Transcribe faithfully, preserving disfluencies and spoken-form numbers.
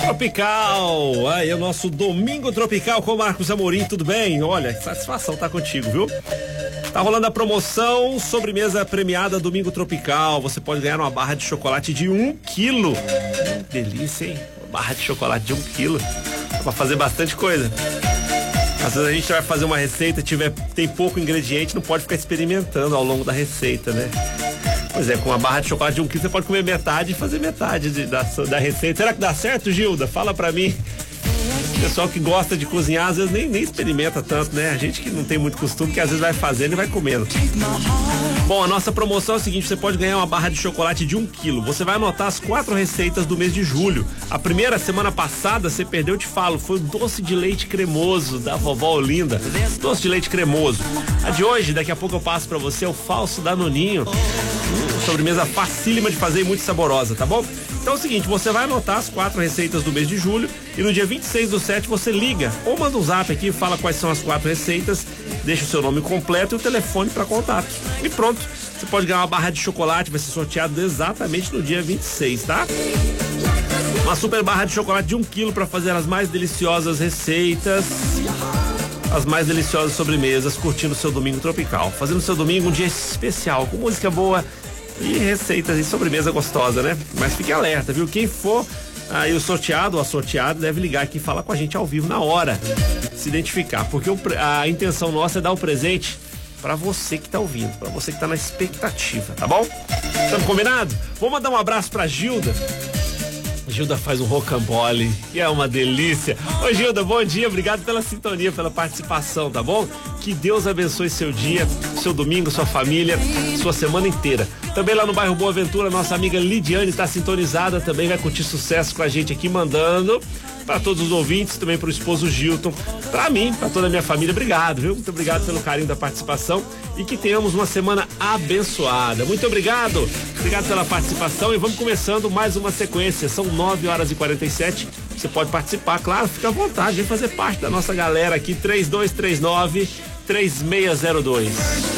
Tropical, aí é o nosso Domingo Tropical com o Marcos Amorim, tudo bem? Olha, que satisfação tá contigo, viu? Tá rolando a promoção sobremesa premiada Domingo Tropical, você pode ganhar uma barra de chocolate de um quilo. Delícia, hein? Uma barra de chocolate de um quilo, dá pra fazer bastante coisa. Às vezes a gente vai fazer uma receita, tiver, tem pouco ingrediente, não pode ficar experimentando ao longo da receita, né? Pois é, com uma barra de chocolate de um quilo você pode comer metade e fazer metade de, da, da receita. Será que dá certo, Gilda? Fala pra mim. O pessoal que gosta de cozinhar às vezes nem, nem experimenta tanto, né? A gente que não tem muito costume, que às vezes vai fazendo e vai comendo. Bom, a nossa promoção é o seguinte, você pode ganhar uma barra de chocolate de um quilo. Você vai anotar as quatro receitas do mês de julho. A primeira, semana passada, você perdeu, eu te falo, foi o doce de leite cremoso da vovó Olinda. Doce de leite cremoso. A de hoje, daqui a pouco eu passo pra você, é o falso Danoninho. Hum, sobremesa facílima de fazer e muito saborosa, tá bom? Então é o seguinte, você vai anotar as quatro receitas do mês de julho e no dia vinte e seis do sete você liga ou manda um zap aqui, fala quais são as quatro receitas, deixa o seu nome completo e o telefone para contato. E pronto, você pode ganhar uma barra de chocolate, vai ser sorteado exatamente no dia vinte e seis, tá? Uma super barra de chocolate de um quilo para fazer as mais deliciosas receitas, as mais deliciosas sobremesas, curtindo o seu domingo tropical, fazendo o seu domingo um dia especial, com música boa e receitas e sobremesa gostosa, né? Mas fique alerta, viu? Quem for aí o sorteado ou a sorteada deve ligar aqui e falar com a gente ao vivo na hora, se identificar, porque o, a intenção nossa é dar o presente pra você que tá ouvindo, pra você que tá na expectativa, tá bom? Estamos combinado? Vou mandar um abraço pra Gilda. Gilda faz um rocambole e é uma delícia. Oi, Gilda, bom dia, obrigado pela sintonia, pela participação, tá bom? Que Deus abençoe seu dia, seu domingo, sua família, sua semana inteira. Também lá no bairro Boa Ventura, nossa amiga Lidiane tá sintonizada, também vai curtir sucesso com a gente aqui, mandando para todos os ouvintes, também pro esposo Gilton, pra mim, pra toda a minha família, obrigado, viu? Muito obrigado pelo carinho da participação e que tenhamos uma semana abençoada. Muito obrigado, obrigado pela participação e vamos começando mais uma sequência, são nove horas e quarenta e sete, você pode participar, claro, fica à vontade, vem fazer parte da nossa galera aqui, três dois três nove, três seis zero dois.